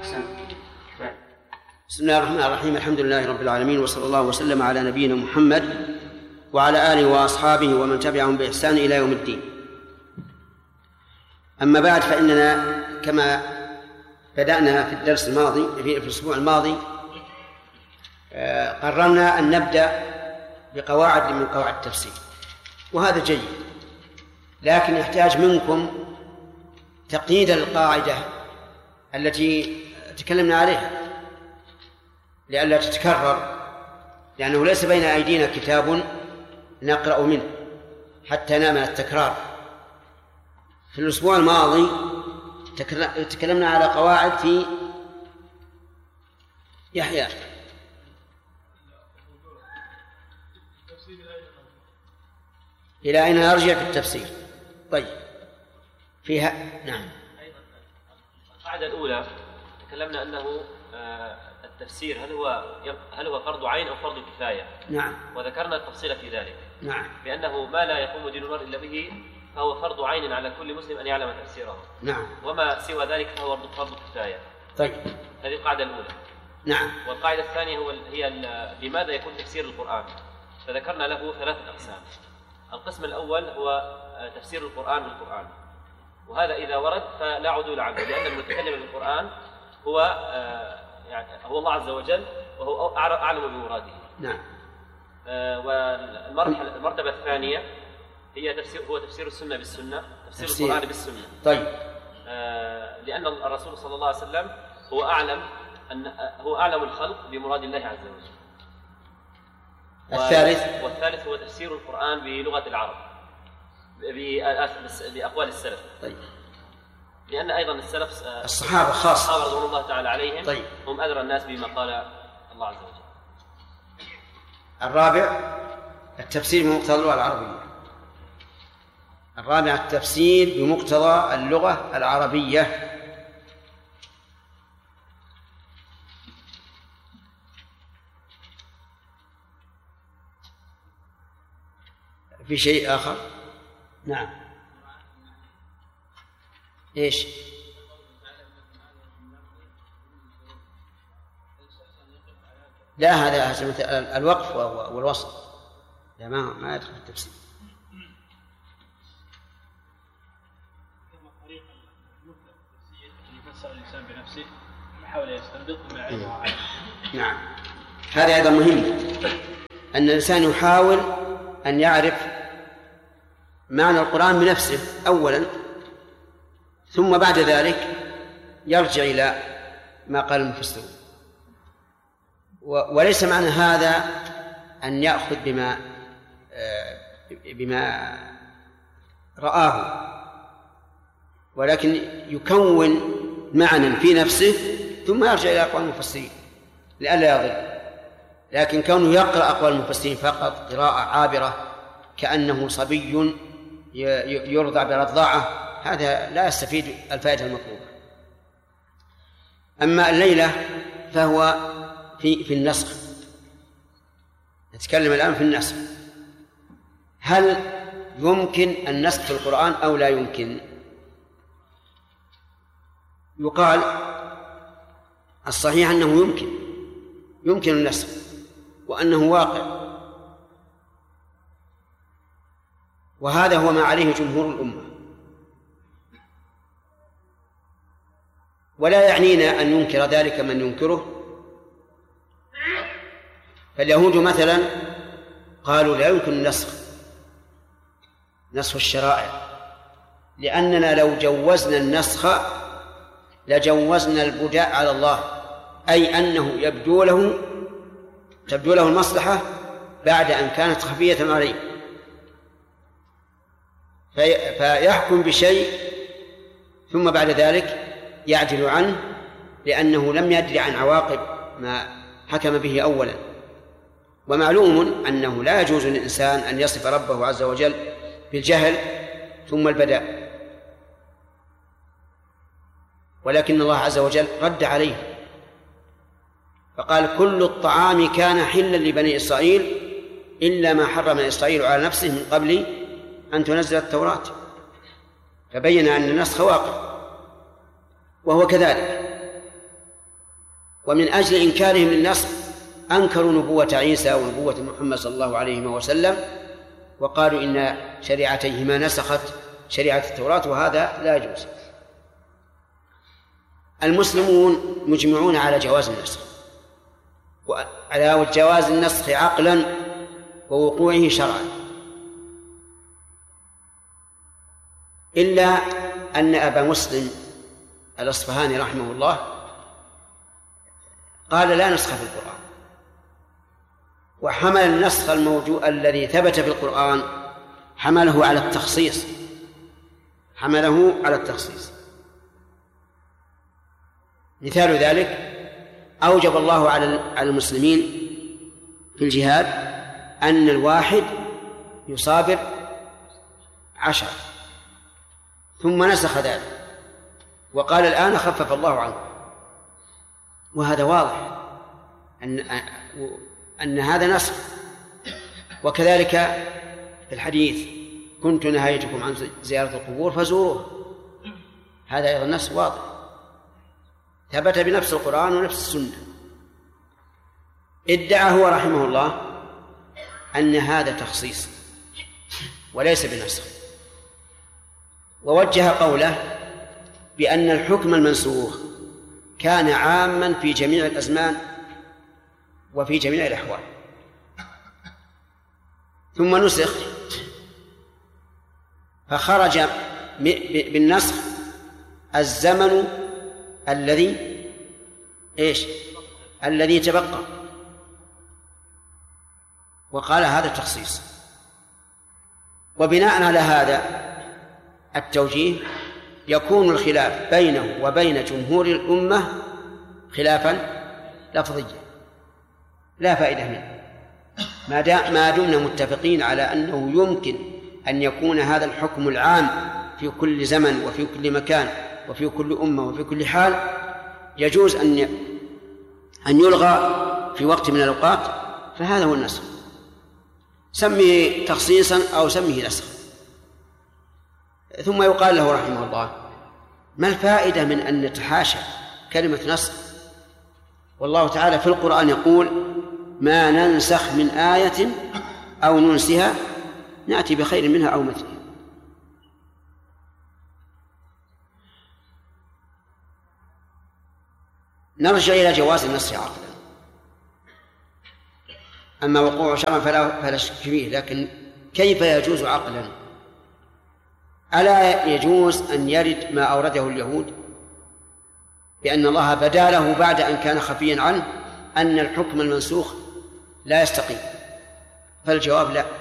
بسم الله الرحمن الرحيم. الحمد لله رب العالمين، وصلى الله وسلم على نبينا محمد وعلى آله وأصحابه ومن تبعهم بإحسان إلى يوم الدين. أما بعد، فإننا كما بدأنا في الدرس الماضي في الأسبوع الماضي قررنا أن نبدأ بقواعد من قواعد التفسير، وهذا جيد، لكن يحتاج منكم تقييد القاعدة التي تكلمنا عليها لئلا تتكرر، لأنه ليس بين أيدينا كتاب نقرأ منه حتى نامن التكرار. في الأسبوع الماضي تكلمنا على قواعد في يحيى إلى أين نرجع في التفسير. طيب، فيها نعم. القاعدة الأولى تكلمنا أنه التفسير هل هو فرض عين أو فرض كفاية؟ نعم. وذكرنا التفصيل في ذلك. نعم. بأنه ما لا يقوم دين المرء إلا به فهو فرض عين على كل مسلم أن يعلم تفسيره. نعم. وما سوى ذلك فهو فرض كفاية. طيب، هذه القاعدة الأولى. نعم. والقاعدة الثانية هي لماذا يكون تفسير القرآن؟ فذكرنا له 3 أقسام. القسم الأول هو تفسير القرآن بالقرآن، وهذا إذا ورد فلا عدول عنه، لأن المتكلم بالقرآن هو هو الله عز وجل، وهو أعلم بمراده. نعم. والمرتبة الثانية هي تفسير السنة بالسنة، تفسير القرآن بالسنة. طيب. لأن الرسول صلى الله عليه وسلم هو أعلم الخلق بمراد الله عز وجل. والثالث هو تفسير القرآن بلغة العرب بأقوال السلف. طيب. لأن أيضا السلف الصحابة خاصة رضوان الله تعالى عليهم. طيب. هم أدرى الناس بما قال الله عز وجل. الرابع التفسير بمقتضى اللغة العربية. الرابع التفسير بمقتضى اللغة العربية. في شيء آخر؟ نعم. إيش؟ لا، هذا الوقف والوصل، لا ما يدخل في التفسير. طريقة المثلى التفسير يفسر الإنسان بنفسه يحاول يستنبط من علمه. نعم، هذا أيضا مهم، أن الإنسان يحاول أن يعرف معنى القرآن بنفسه أولا، ثم بعد ذلك يرجع إلى ما قال المفسرون. وليس معنى هذا أن يأخذ بما رآه، ولكن يكون معنى في نفسه ثم يرجع إلى أقوال المفسرين لئلا يضل. لكن كونه يقرأ أقوال المفسرين فقط قراءة عابرة كأنه صبي يرضع برضاعة، هذا لا يستفيد الفائدة المطلوبة. أما الليلة فهو في النسخ. نتكلم الآن في النسخ. هل يمكن النسخ في القرآن أو لا يمكن؟ يقال الصحيح أنه يمكن النسخ، وأنه واقع، وهذا هو ما عليه جمهور الأمة. ولا يعنينا أن ينكر ذلك من ينكره. فاليهود مثلا قالوا لا يمكن نسخ الشرائع، لأننا لو جوزنا النسخ لجوزنا البداء على الله، أي أنه تبدو له المصلحة بعد أن كانت خفية عليه، فيحكم بشيء ثم بعد ذلك يعدل عنه لأنه لم يدري عن عواقب ما حكم به أولا. ومعلوم أنه لا يجوز للإنسان أن يصف ربه عز وجل بالجهل ثم البداء، ولكن الله عز وجل رد عليه فقال كل الطعام كان حلا لبني إسرائيل إلا ما حرم إسرائيل على نفسه من قبل أن تنزل التوراة، فبين أن النسخ واقع، وهو كذلك. ومن أجل إنكارهم للنسخ أنكروا نبوة عيسى ونبوة محمد صلى الله عليه وسلم، وقالوا إن شريعتيهما نسخت شريعة التوراة، وهذا لا يجوز. المسلمون مجمعون على جواز النسخ، وعلى جواز النسخ عقلا ووقوعه شرعا، إلا أن أبا مسلم الأصفهاني رحمه الله قال لا نسخ في القرآن، وحمل النسخ الموجود الذي ثبت في القرآن حمله على التخصيص. مثال ذلك أوجب الله على المسلمين في الجهاد أن الواحد يصابر 10، ثم نسخ ذلك وقال الآن خفف الله عنه، وهذا واضح أن هذا نسخ. وكذلك في الحديث كنت نهيتكم عن زيارة القبور فزوروها، هذا أيضا نسخ واضح ثبت بنفس القرآن ونفس السنة. ادعى هو رحمه الله أن هذا تخصيص وليس بنسخ، ووجه قوله بأن الحكم المنسوخ كان عاما في جميع الأزمان وفي جميع الأحوال، ثم نسخ فخرج بالنسخ الزمن الذي تبقى، وقال هذا تخصيص. وبناء على هذا التوجيه يكون الخلاف بينه وبين جمهور الأمة خلافا لفظيا لا فائدة منه، ما دمنا متفقين على أنه يمكن أن يكون هذا الحكم العام في كل زمن وفي كل مكان وفي كل أمة وفي كل حال، يجوز أن يلغى في وقت من الأوقات، فهذا هو النسخ، سميه تخصيصا أو سميه نسخ. ثم يقال له رحمه الله ما الفائدة من أن نتحاشى كلمة نسخ، والله تعالى في القرآن يقول ما ننسخ من آية أو ننسها نأتي بخير منها أو مثلها. نرجع إلى جواز النسخ عقلا، أما وقوع شرعا فلا شك فيه، لكن كيف يجوز عقلا؟ ألا يجوز أن يرد ما أورده اليهود بأن الله بدا له بعد أن كان خفيا عنه أن الحكم المنسوخ لا يستقيم؟ فالجواب لا.